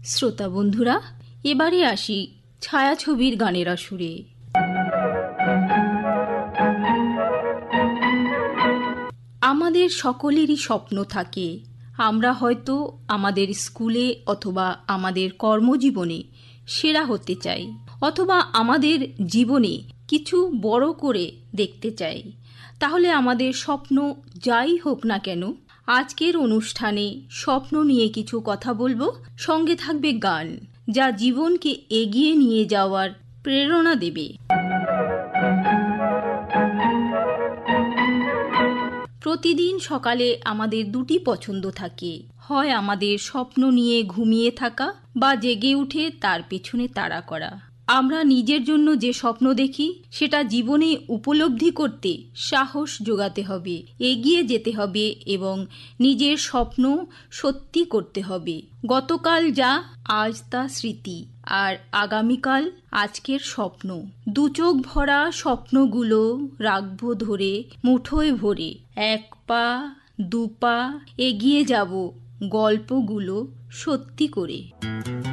শ্রোতা বন্ধুরা, এবারে আসি ছায়াছবির গানের আসরে। আমাদের সকলেরই স্বপ্ন থাকে, আমরা হয়তো আমাদের স্কুলে অথবা আমাদের কর্মজীবনে সেরা হতে চাই, অথবা আমাদের জীবনে কিছু বড় করে দেখতে চাই। তাহলে আমাদের স্বপ্ন যাই হোক না কেন, আজকের অনুষ্ঠানে স্বপ্ন নিয়ে কিছু কথা বলবো। সঙ্গে থাকবে গান, যা জীবনকে এগিয়ে নিয়ে যাওয়ার প্রেরণা দেবে। প্রতিদিন সকালে আমাদের দুটি পছন্দ থাকে, হয় আমাদের স্বপ্ন নিয়ে ঘুমিয়ে থাকা বা জেগে উঠে তার পেছনে তাড়া করা। আমরা নিজের জন্য যে স্বপ্ন দেখি সেটা জীবনে উপলব্ধি করতে সাহস জোগাতে হবে, এগিয়ে যেতে হবে এবং নিজের স্বপ্ন সত্যি করতে হবে। গতকাল যা, আজ তা স্মৃতি, আর আগামীকাল আজকের স্বপ্ন। দু চোখ ভরা স্বপ্নগুলো রাখবো ধরে মুঠোয় ভরে, এক পা দু পা এগিয়ে যাব গল্পগুলো সত্যি করে।